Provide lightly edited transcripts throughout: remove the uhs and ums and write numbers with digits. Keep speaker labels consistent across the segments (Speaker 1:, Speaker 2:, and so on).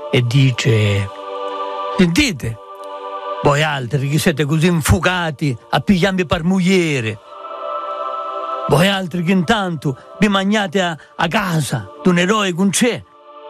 Speaker 1: e dice: sentite, voi altri che siete così infugati a pigliarmi per mugliere, voi altri che intanto vi mangiate a casa d'un eroe con c'è,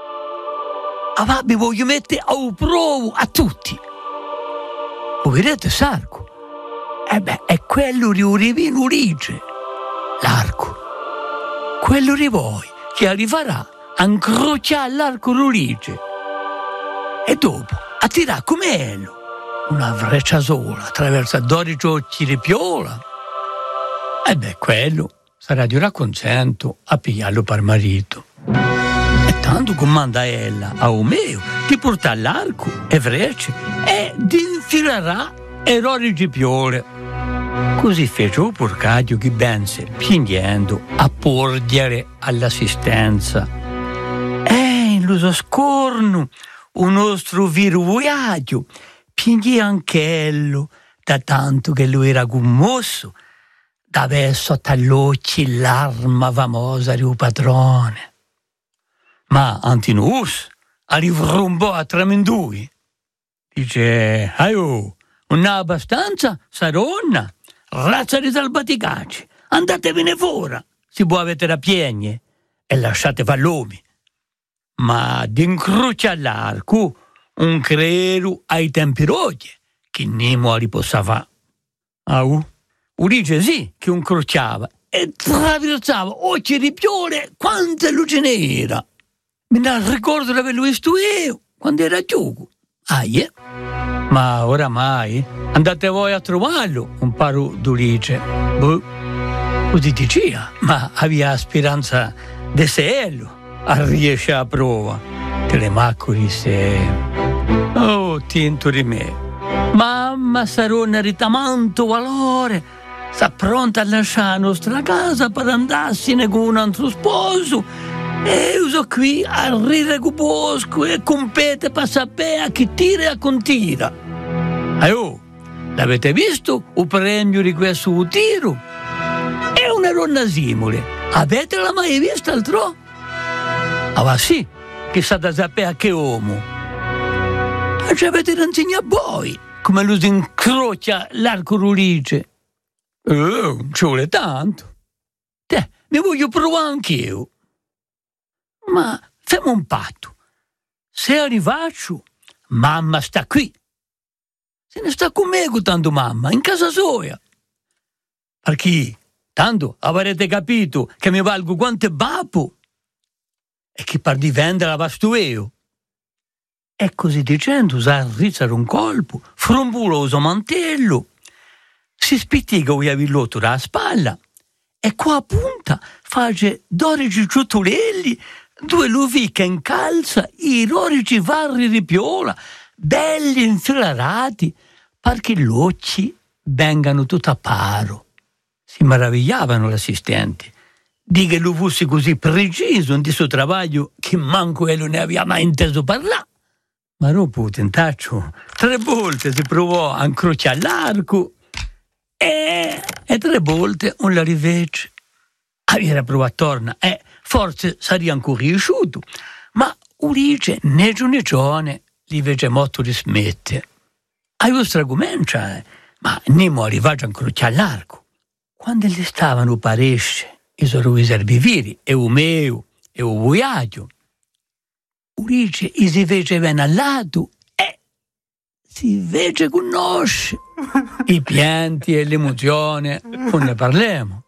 Speaker 1: vi voglio mettere a provo a tutti. Voi vedete Sarco? È quello di Urivino Ulige, l'arco. Quello di voi che arriverà a incrociare l'arco Ulige. E dopo a tirare come ello una freccia sola attraverso 12 occhi di piola. Quello sarà di raccontento a pigliarlo per marito. E tanto comanda ella a Omeo di portare l'arco e frecce e di infilarà eroi di piole. Così fece un porcadio che bense piangendo a porgere all'assistenza. In lo scorno un nostro viruaggio piangì anch'ello da tanto che lui era commosso d'aver sotto all'occhi l'arma famosa di un padrone. Ma Antinous arrivò a Tramendui. Dice: non ha abbastanza, saronna, razza di salvaticaci, andatevene fuori, si può avere da piegne, e lasciate fall'uomi. Ma d'incrocia all'arco un creru ai tempi roglie, che nemo a riposava. Udice sì che un crociava e traversava occhi di piole quante luce nera. Me ne ricordo di averlo visto io quando era gioco. Ma oramai andate voi a trovarlo, un paro d'Ulice. Così diceva, ma aveva speranza di serlo a riesce a prova. Telemacco disse: tinto di me, mamma sarona di tanto valore, sta pronta a lasciare la nostra casa per andarsene con un altro sposo, e io sono qui a ridere con bosco e compete per sapere a chi tira e a chi tira. L'avete visto il premio di questo tiro? È una donna simile. Avete la mai vista altro? Sì, che sa da sapere a che uomo. Ma ci avete da insegnare voi come lo si incrocia l'arco Ulige. Ci vuole tanto. Mi voglio provare anch'io. Ma facciamo un patto. Se arrivaccio, mamma sta qui. Se ne sta con me tanto mamma, in casa sua. Perché tanto avrete capito che mi valgo quante babbo e che per difendere la vasto io. E così dicendo sa rizzare un colpo, frombuloso mantello, si spittiga via villotto dalla spalla e qua a punta face 12 ciuttolelli, 2 luviche in calza, i 12 varri di piola, belli infilarati, perché gli occhi vengano tutto a paro. Si meravigliavano gli assistenti di che lui fosse così preciso in suo travaglio che manco lui ne aveva mai inteso parlare. Ma dopo tentaccio 3 volte si provò a incrociare l'arco e 3 volte non la rivece. Aveva provato a tornare forse sarebbe ancora riuscito, ma Ulice né giornicione li fece molto di smette. A vostra comincia, ma nemo arrivato a incrociare l'arco. Quando gli stavano paresce i suoi serviviri e un meu e un voyaggio, Ulice si fece bene al lato e si fece conosce. I pianti e l'emozione, non ne parliamo.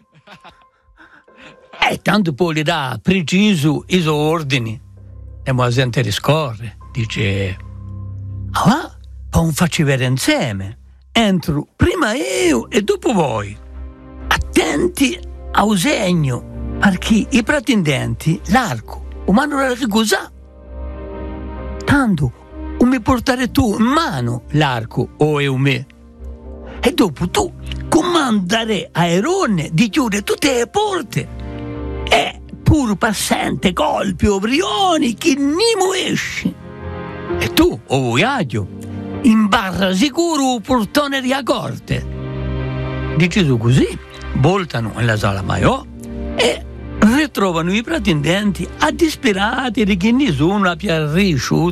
Speaker 1: E tanto poi gli dà preciso i suoi ordini. E la gente riscorre, dice: poi facci vedere insieme. Entro prima io e dopo voi. Attenti al segno, perché i pretendenti l'arco umano la ricusa. Tanto o mi portare tu in mano l'arco o io me. E dopo tu comandare a Erone di chiudere tutte le porte. E pur passante colpi o brioni che nimo esci. E tu, o voyaggio, imbarra sicuro il portone di corte. Deciso così, voltano nella sala maiò e ritrovano i pretendenti a disperati di che nessuno abbia riuscito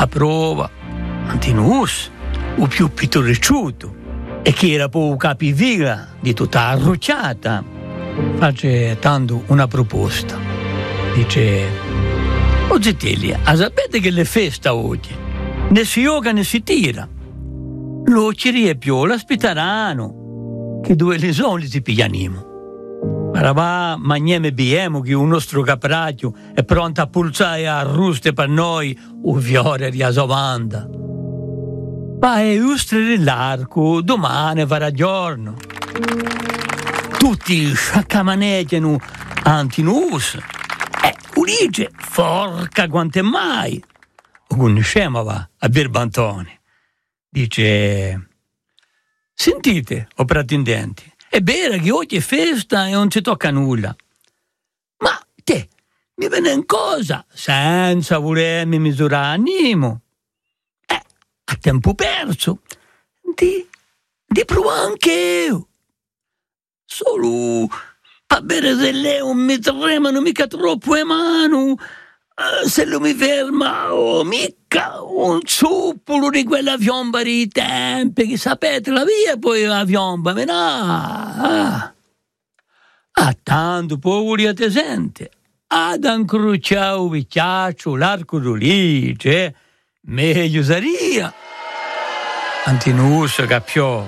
Speaker 1: a prova, Antinus, o più pittoricciuto, e che era poi capiviga di tutta arrucciata, face tanto una proposta. Dice: o Zitelli, sapete che le festa oggi? Ne si yoga ne si tira. Lo ci riempio l'ospitarano, che due lisoni si piglianimo. Paravà, magneme biemo che un nostro capraccio è pronto a pulsare a ruste per noi un fiore di asovanda. Ma è ustre dell'arco, domani farà giorno. Tutti sciaccamaneggiano Antinus. Ulice, forca quante mai. Un scema va a Birbantone. Dice: sentite, o pretendenti, è vero che oggi è festa e non ci tocca nulla. Ma te, mi viene in cosa senza volermi misurare animo? A tempo perso, di provare anche io. Solo a bere se lei non mi tremano mica troppo le mani, se lo mi ferma o mica un suppolo di quella fiomba di tempi, che sapete la via poi la fiomba, tanto poveri a te sente, ad incrociare vicchiaccio l'arco d'olice, meglio saria. Antinus capiò: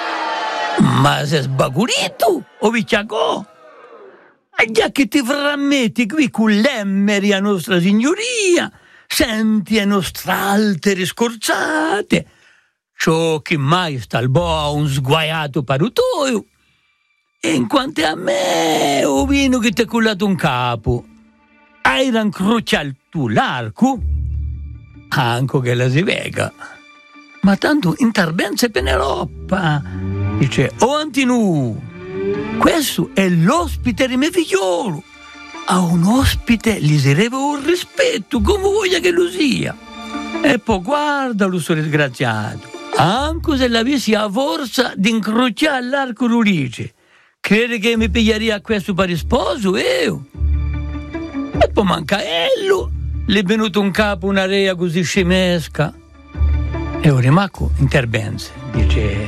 Speaker 1: ma sei sbagurito o vicchiacò? Già che ti frammetti qui con l'emmeri a nostra signoria, senti a nostre altere scorzate, ciò che mai sta al boa un sguaiato parutoio, e in quanto a me, ho vino che ti ha cullato un capo, hai rancrociato l'arco, anche che la si vega. Ma tanto interbenze Penelope, dice: o Antinu, questo è l'ospite di mio figliolo. A un ospite gli si deve un rispetto, come voglia che lo sia. E poi guardalo, sto disgraziato. Anche se l'avessi a forza di incrociare l'arco d'Ulice, crede che mi piglieria questo per sposo, io? E poi manca ello, le è venuto un capo una rea così scemesca. E ora Marco interbense, dice: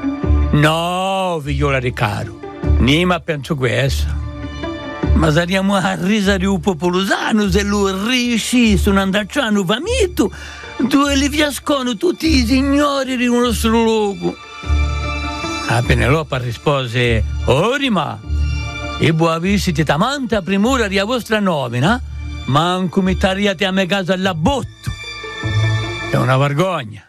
Speaker 1: no, figliola di caro, Nima penso questo. Ma saremo a risa di un popolosano se lo riuscisse un andacciano famito, dove li fiascono tutti i signori di un nostro luogo. A Penelope rispose: Orima, e buona visita tamanta primura di a vostra nomina, manco mi tariate a me casa alla botto. È una vergogna.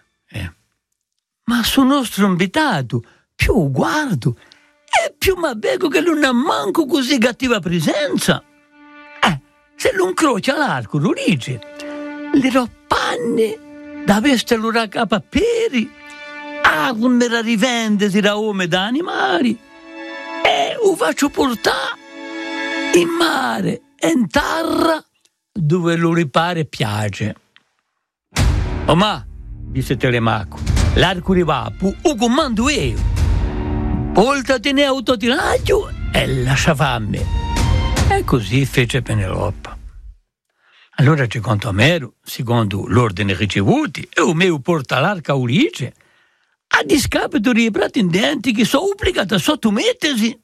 Speaker 1: Ma sul nostro invitato, più guardo, e più mi avvego che non ha manco così cattiva presenza. Se lo incrocia l'arco, lo dice, le panne da vestirlo da capaperi, armi da rivendesi da uomini e da animali, e lo faccio portare in mare e in terra dove lo ripare e piace. Oh ma, disse Telemaco, l'arco di vapu o comando io. Voltatene autotiraggio e lascia fame. E così fece Penelope. Allora secondo Omero, secondo l'ordine ricevuti, e o meu porta l'arca Ulice, a discapito dei pretendenti che sono obbligati a sottomettersi.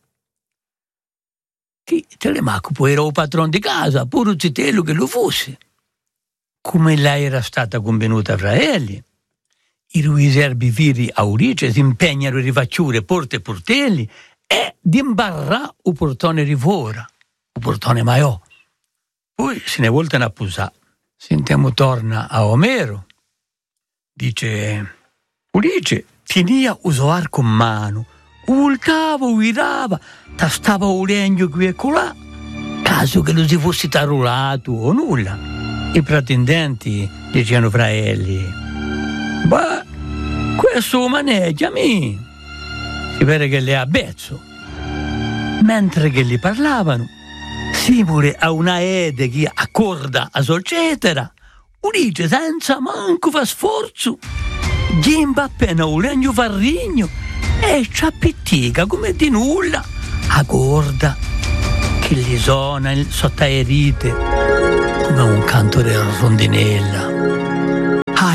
Speaker 1: Che Telemaco poi era il padrone di casa, pure zitello che lo fosse. Come lei era stata convenuta fra egli, i riservi viri a Ulice si impegnano a rifacciare porte e portelli e di imbarrare il portone di fuori, il portone maiò. Poi se ne voltano a posare. Sentiamo torna a Omero. Dice: Ulice tenia uso arco in mano, ultava, uirava, tastava un legno qui e colà, caso che lo si fosse tarulato o nulla. I pretendenti dicevano fra elli: beh, questo maneggiami. Si vede che le ha bezzo. Mentre che gli parlavano, simile a una ede che accorda a solcetera, Ulice senza manco fa sforzo, gimba appena un legno farrigno e c'appettica come di nulla, a corda che gli suona sotto erite come un canto della rondinella.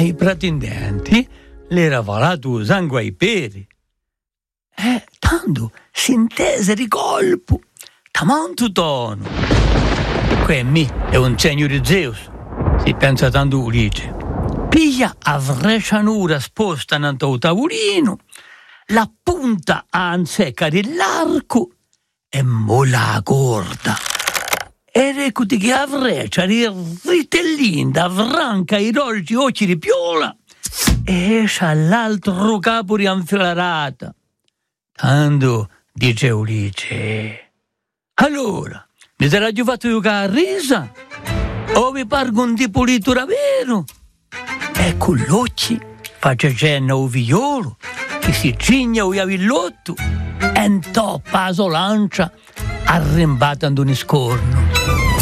Speaker 1: ai pretendenti l'era valato sangue ai peri. Tanto si intese di colpo, tamanto tono. Qui è un segno di Zeus, si pensa tanto Ulice. Piglia a vrescianura sposta nel tavolino, la punta ansecca dell'arco e mola corda. Ed eccoti che a vreccia ritellinda avranca i dolci occhi di piola e esce all'altro capo rianfilarata. Tanto, dice Ulice, allora, mi sarà già fatto giocare a risa? O vi pargo un tipo di vero? E con l'occhi faccia cenno o vigliolo, che si cigna o avillotto, e intoppa la sua lancia, arrembatando un scorno.